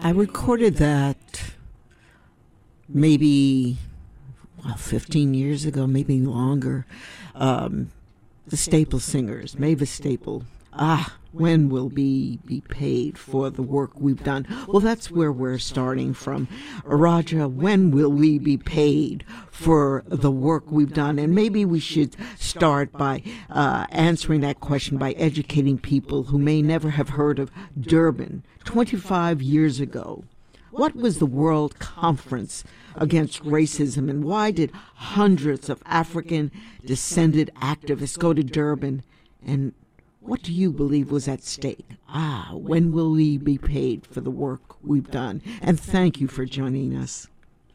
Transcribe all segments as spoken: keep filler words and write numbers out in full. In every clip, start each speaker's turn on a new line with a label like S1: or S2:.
S1: I recorded that maybe well, fifteen years ago, maybe longer. Um, the Staple Singers, Mavis Staple. Ah, when will we be paid for the work we've done? Well, that's where we're starting from. Raja, when will we be paid for the work we've done? And maybe we should start by uh, answering that question by educating people who may never have heard of Durban twenty-five years ago. What was the World Conference Against Racism, and why did hundreds of African-descended activists go to Durban, and what do you believe was at stake? Ah, when will we be paid for the work we've done? And thank you for joining us.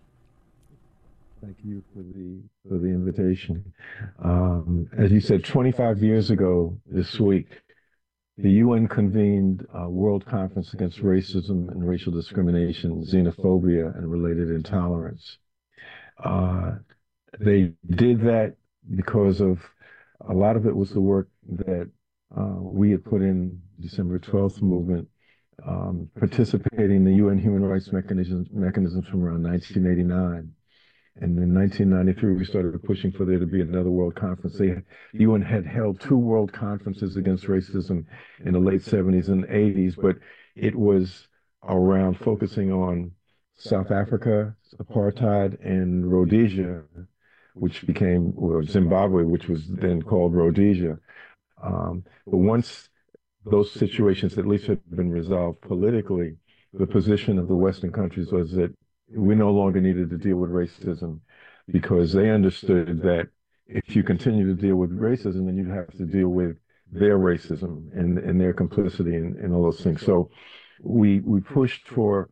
S2: Thank you for the for the invitation. Um, as you said, twenty-five years ago this week, the U N convened a World Conference Against Racism and Racial Discrimination, Xenophobia, and Related Intolerance. Uh, they did that because of a lot of it was the work that uh, we had put in December twelfth movement, um, participating in the U N human rights mechanisms, mechanisms from around nineteen eighty-nine. And in nineteen ninety-three, we started pushing for there to be another world conference. They, the U N had held two world conferences against racism in the late seventies and eighties, but it was around focusing on South Africa, apartheid, and Rhodesia, which became, or Zimbabwe, which was then called Rhodesia. Um, but once those situations at least had been resolved politically, the position of the Western countries was that we no longer needed to deal with racism, because they understood that if you continue to deal with racism, then you'd have to deal with their racism and, and their complicity and, and all those things. So we we pushed for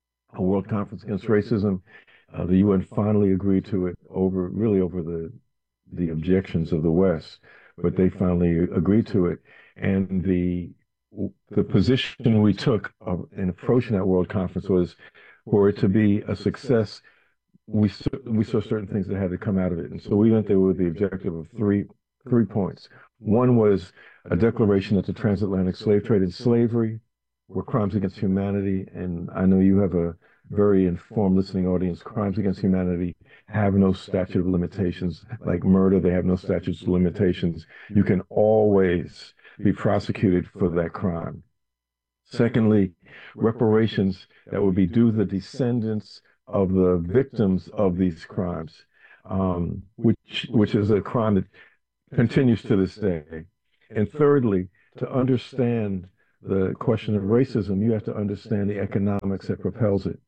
S2: a World Conference Against Racism. Uh, the U N finally agreed to it over really over the the objections of the West, but they finally agreed to it. And the the position we took of, in approaching that World Conference was, for it to be a success, we we saw certain things that had to come out of it. And so we went there with the objective of three three points. One was a declaration that the transatlantic slave trade and slavery were crimes against humanity. And I know you have a very informed listening audience. Crimes against humanity have no statute of limitations. Like murder, they have no statutes of limitations. You can always be prosecuted for that crime. Secondly, reparations that would be due the descendants of the victims of these crimes, um, which which is a crime that continues to this day. And thirdly, to understand the question of racism, you have to understand the economics that propels it.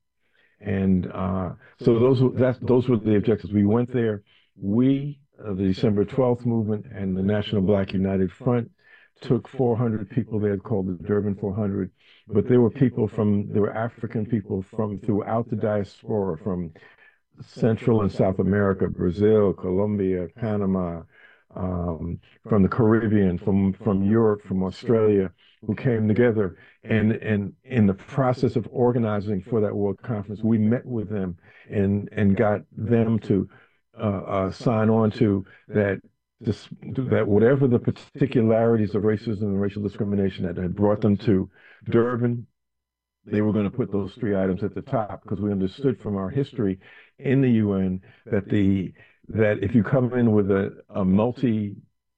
S2: And uh, so those that those were the objectives. We went there. We, uh, the December twelfth movement and the National Black United Front, took four hundred people they had called the Durban four hundred, but there were people from, there were African people from throughout the diaspora, from Central and South America, Brazil, Colombia, Panama, um, from the Caribbean, from, from Europe, from Australia, who came together. And, and in the process of organizing for that World Conference, we met with them and, and got them to uh, uh, sign on to that This, that whatever the particularities of racism and racial discrimination that had brought them to Durban, they were going to put those three items at the top, because we understood from our history in the U N that the that if you come in with a, a multi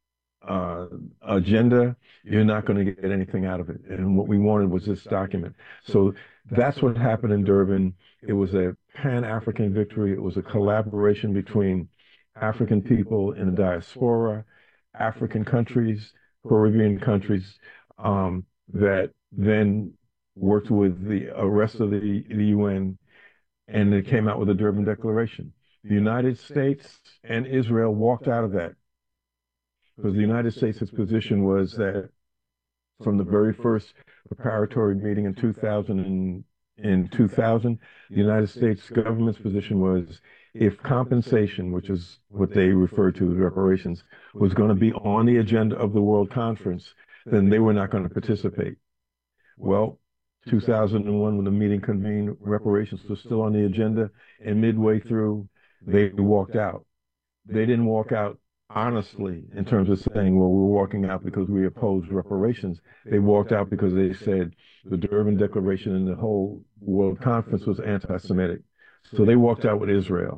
S2: uh, agenda, you're not going to get anything out of it. And what we wanted was this document. So that's what happened in Durban. It was a Pan-African victory. It was a collaboration between African people in the diaspora, African countries, Caribbean countries, um, that then worked with the uh, rest of the, the U N, and they came out with the Durban Declaration. The United States and Israel walked out of that, because the United States' position was that from the very first preparatory meeting in two thousand, and, in two thousand, the United States government's position was, if compensation, which is what they refer to as reparations, was going to be on the agenda of the World Conference, then they were not going to participate. Well, two thousand one, when the meeting convened, reparations was still on the agenda, and midway through, they walked out. They didn't walk out honestly in terms of saying, well, we're walking out because we oppose reparations. They walked out because they said the Durban Declaration and the whole World Conference was anti-Semitic. So they walked out with Israel.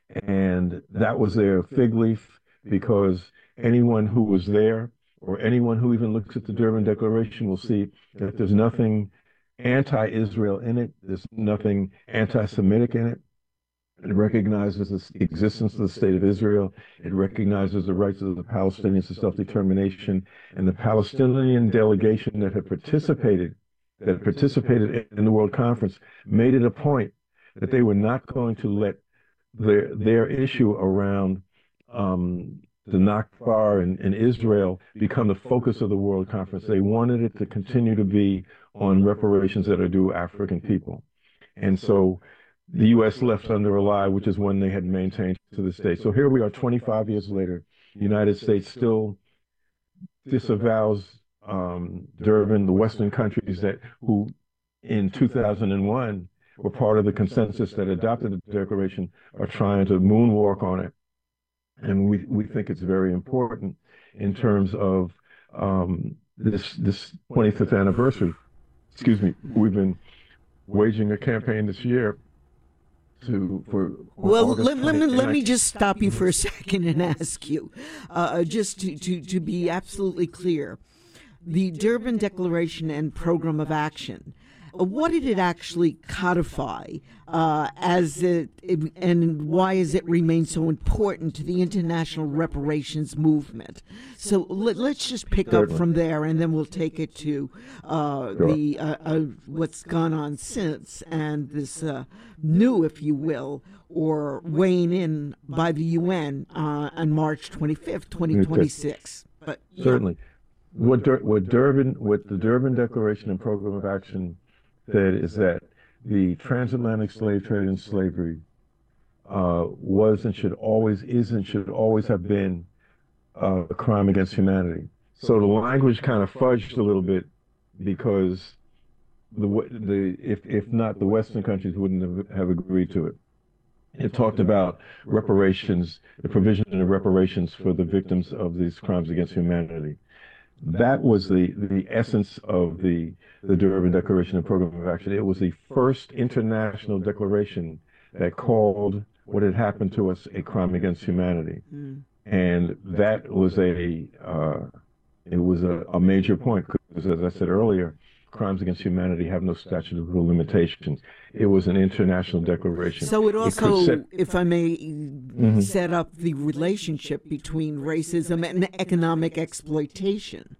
S2: And that was their fig leaf because anyone who was there or anyone who even looks at the Durban Declaration will see that there's nothing anti-Israel in it. There's nothing anti-Semitic in it. It recognizes the existence of the state of Israel. It recognizes the rights of the Palestinians to self-determination. And the Palestinian delegation that had participated, that participated in the World Conference, made it a point that they were not going to let their their issue around um, the Nakba in, in Israel become the focus of the World Conference. They wanted it to continue to be on reparations that are due African people. And so the U S left under a lie, which is one they had maintained to this day. So here we are twenty-five years later. The United States still disavows um, Durban, the Western countries that who in two thousand one were part of the consensus that adopted the declaration are trying to moonwalk on it. And we, we think it's very important in terms of um, this, this twenty-fifth anniversary. Excuse me, we've been waging a campaign this year to for, for
S1: well
S2: August
S1: let, let, me,
S2: twentieth.
S1: let me just stop you for a second and ask you uh, just to, to, to be absolutely clear, the Durban Declaration and Program of Action, uh, what did it actually codify uh, as it, it and why has it remained so important to the international reparations movement? So let, let's just pick
S2: Certainly.
S1: up from there, and then we'll take it to uh,
S2: Sure.
S1: the uh, uh, what's gone on since and this uh, new, if you will, or weighing in by the U N uh, on March twenty-fifth, twenty twenty-six. But yeah.
S2: Certainly. What, Dur- what Durban, what the Durban Declaration and Program of Action said is that the transatlantic slave trade and slavery uh, was and should always is and should always have been uh, a crime against humanity. So the language kind of fudged a little bit because the the if if not the Western countries wouldn't have, have agreed to it. It talked about reparations, the provision of reparations for the victims of these crimes against humanity. That was the, the essence of the, the Durban Declaration and Program of Action. It was the first international declaration that called what had happened to us a crime against humanity. Mm. And that was a, uh, it was a, a major point because, as I said earlier, crimes against humanity have no statute of limitations. It was an international declaration.
S1: So it also, it set, if I may, mm-hmm. set up the relationship between racism and economic exploitation.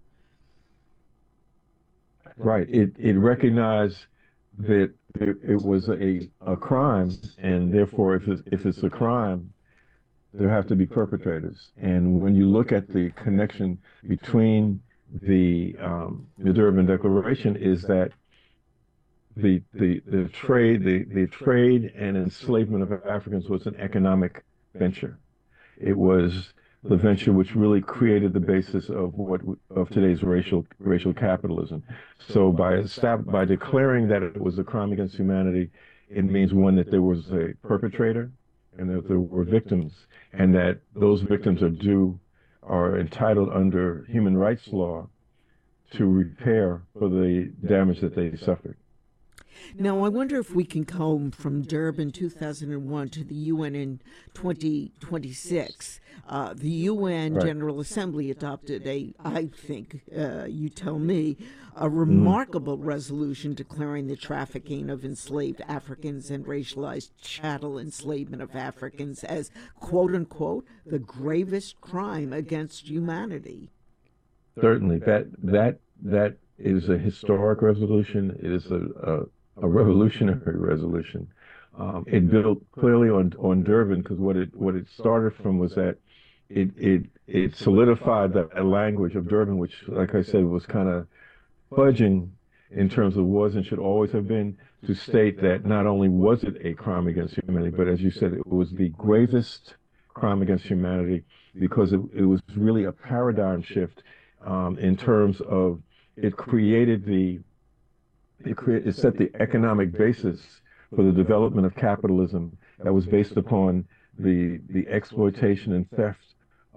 S2: Right. It it recognized that it, it was a, a crime, and therefore, if it's, if it's a crime, there have to be perpetrators. And when you look at the connection between the um, the Durban Declaration is that the the the trade the the trade and enslavement of Africans was an economic venture. It was the venture which really created the basis of what of today's racial racial capitalism. So by by declaring that it was a crime against humanity, it means one that there was a perpetrator and that there were victims, and that those victims are due. are entitled under human rights law to repair for the damage that they suffered.
S1: Now, I wonder if we can come from Durban two thousand one to the U N in twenty twenty-six. Uh, the U N right. General Assembly adopted a, I think, uh, you tell me, a remarkable mm. resolution declaring the trafficking of enslaved Africans and racialized chattel enslavement of Africans as, quote unquote, the gravest crime against humanity.
S2: Certainly, that that that is a historic resolution. It is a, a a revolutionary resolution. Um, it built clearly on on Durban because what it what it started from was that it it it solidified the language of Durban, which, like I said, was kind of fudging in terms of was and should always have been, to state that not only was it a crime against humanity, but as you said, it was the gravest crime against humanity because it, it was really a paradigm shift um, in terms of it created the It, create, it set the economic basis for the development of capitalism that was based upon the the exploitation and theft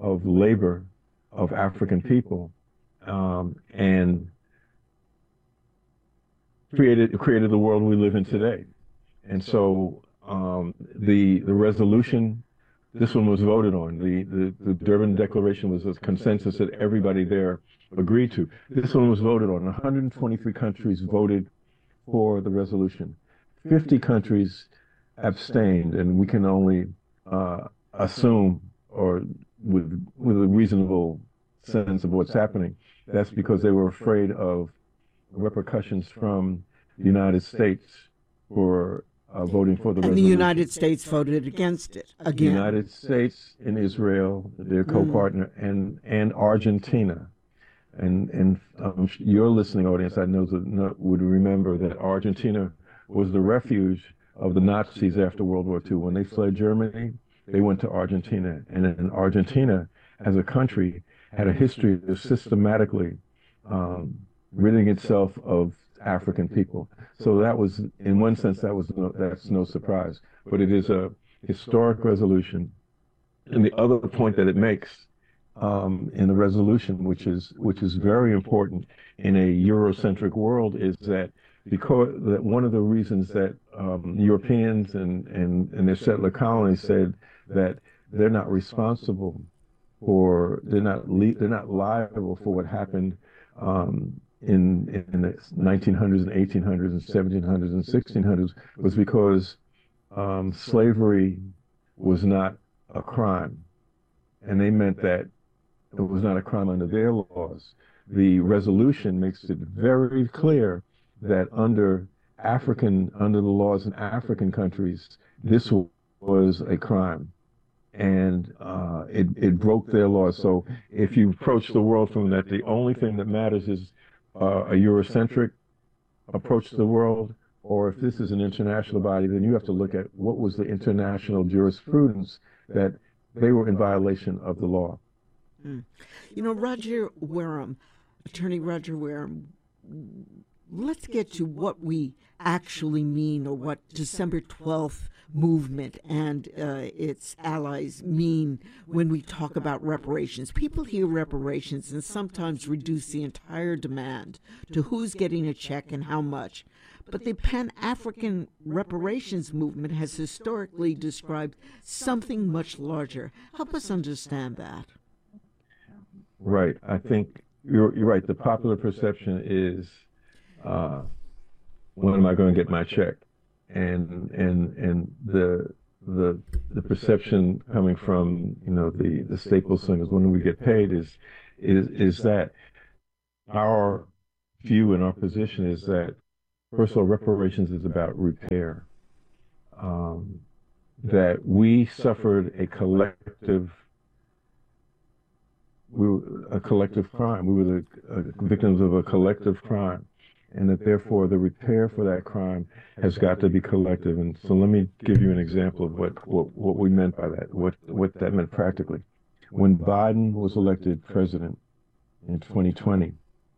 S2: of labor of African people, um, and created created the world we live in today. And so um, the the resolution, this one was voted on. The, the the Durban Declaration was a consensus that everybody there agreed to. This one was voted on. one hundred twenty-three countries voted for the resolution. fifty countries abstained, and we can only uh, assume, or with with a reasonable sense of what's happening, that's because they were afraid of repercussions from the United States for uh, voting for the
S1: And the
S2: resolution.
S1: United States voted against it
S2: The
S1: again.
S2: United States and Israel, their co-partner, mm. and and Argentina. And and um, your listening audience, I know, that would remember that Argentina was the refuge of the Nazis after World War Two. When they fled Germany, they went to Argentina. And in Argentina, as a country, had a history of systematically um, ridding itself of African people. So that was, in one sense, that was no, that's no surprise. But it is a historic resolution. And the other point that it makes um, in the resolution, which is which is very important in a Eurocentric world, is that because that one of the reasons that um, Europeans and, and, and their settler colonies said that they're not responsible for, they're not li they're not liable for what happened um, in in the nineteen hundreds and eighteen hundreds and seventeen hundreds and sixteen hundreds was because um, slavery was not a crime, and they meant that it was not a crime under their laws. The resolution makes it very clear that under African, under the laws in African countries, this was a crime, and uh, it, it broke their laws. So if you approach the world from that, the only thing that matters is uh, a Eurocentric approach to the world, or if this is an international body, then you have to look at what was the international jurisprudence that they were in violation of the law.
S1: Mm. You know, Roger Wareham, Attorney Roger Wareham, let's get to what we actually mean, or what December twelfth movement and uh, its allies mean when we talk about reparations. People hear reparations and sometimes reduce the entire demand to who's getting a check and how much. But the Pan-African reparations movement has historically described something much larger. Help us understand that.
S2: Right. I think you're, you're right. The popular perception is, uh, when am I going to get my check? And and and the the the perception coming from, you know, the the Staples singers, when do we get paid, is is is that our view and our position is that, first of all, reparations is about repair. Um, that we suffered a collective we were a collective crime. We were the uh, victims of a collective crime, and that therefore the repair for that crime has got to be collective. And so let me give you an example of what, what, what we meant by that, what, what that meant practically. When Biden was elected president in twenty twenty,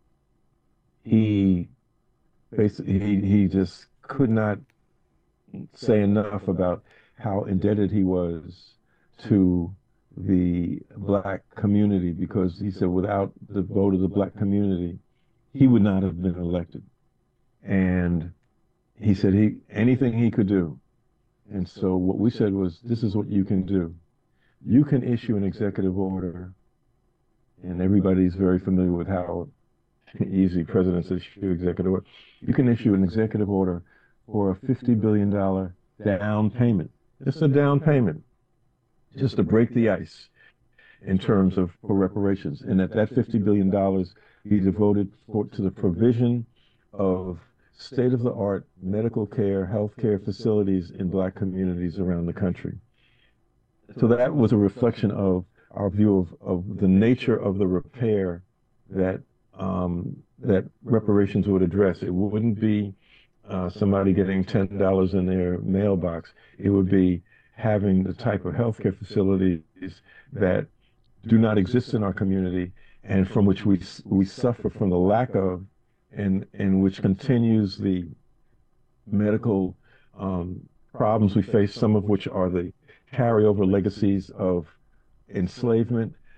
S2: he basically, he, he just could not say enough about how indebted he was to the black community, because he said without the vote of the black community, he would not have been elected. And he said he anything he could do. And so what we said was, this is what you can do. You can issue an executive order, and everybody's very familiar with how easy presidents issue executive order. You can issue an executive order for a fifty billion dollars down payment. Just a down payment, just to break the ice in terms of for reparations. And that that fifty billion dollars be devoted for, to the provision of state-of-the-art medical care, healthcare facilities in black communities around the country. So that was a reflection of our view of, of the nature of the repair that um, that reparations would address. It wouldn't be uh, somebody getting ten dollars in their mailbox. It would be having the type of healthcare facilities that do not exist in our community, and from which we we suffer from the lack of, and and which continues the medical um, problems we face, some of which are the carryover legacies of enslavement,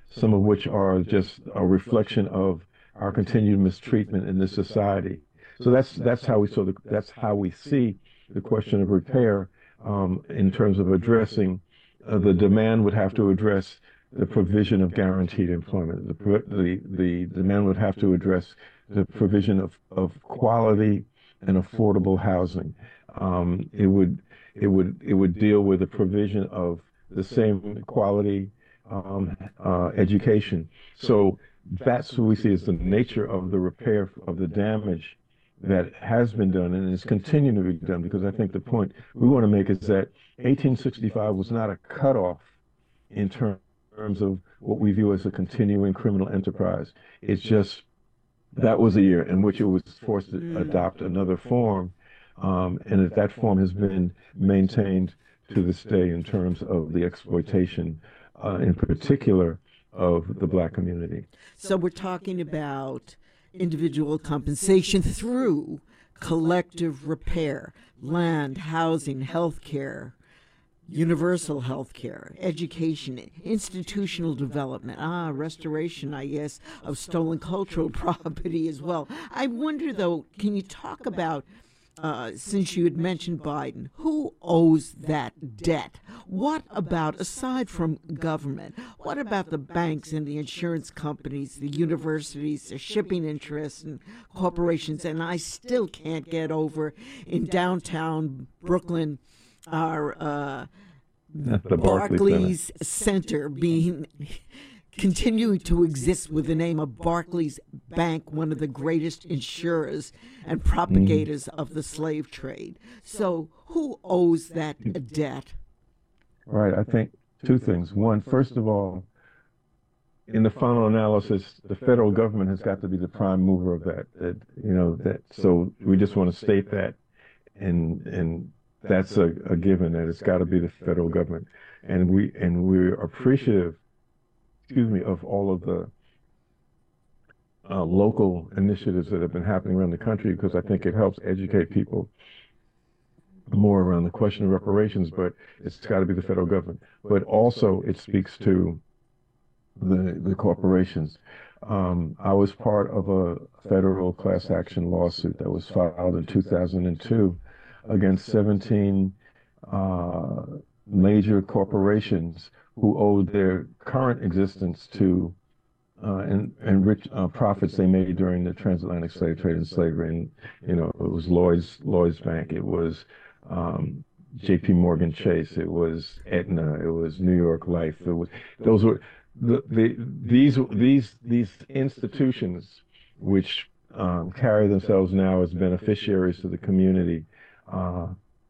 S2: some of which are just a reflection of our continued mistreatment in this society. So that's that's how we sort of that's how we see the question of repair um, in terms of addressing uh, the demand would have to address the provision of guaranteed employment. The the the demand would have to address the provision of of quality and affordable housing. Um, it would it would it would deal with the provision of the same quality um, uh, education. So that's what we see as the nature of the repair of the damage that has been done and is continuing to be done. Because I think the point we want to make is that eighteen sixty-five was not a cutoff in terms terms of what we view as a continuing criminal enterprise. It's just that was a year in which it was forced to mm. adopt another form, um, and that that form has been maintained to this day in terms of the exploitation, uh, in particular, of the Black community.
S1: So we're talking about individual compensation through collective repair, land, housing, health care, universal health care, education, institutional development, ah, restoration, I guess, of stolen cultural property as well. I wonder, though, can you talk about, uh, since you had mentioned Biden, who owes that debt? What about, aside from government, what about the banks and the insurance companies, the universities, the shipping interests and corporations? And I still can't get over in downtown Brooklyn, our uh,
S2: the
S1: Barclays Center being continuing to exist with the name of Barclays Bank, one of the greatest insurers and propagators mm. of the slave trade. So who owes that debt?
S2: Right. I think two things. One, first of all, in the final analysis, the federal government has got to be the prime mover of that. That you know that. So we just want to state that, and and. That's a, a given that it's got to be the federal government, and we and we're appreciative, excuse me, of all of the uh, local initiatives that have been happening around the country, because I think it helps educate people more around the question of reparations. But it's got to be the federal government. But also it speaks to the the corporations. Um, I was part of a federal class action lawsuit that was filed in two thousand two. Against seventeen uh, major corporations who owed their current existence to uh, and, and rich uh, profits they made during the transatlantic slave trade and slavery. And, you know, it was Lloyd's, Lloyd's Bank, it was um, J P Morgan Chase, it was Aetna, it was New York Life. It was, those were the, the, these, these, these institutions which um, carry themselves now as beneficiaries to the community. Uh,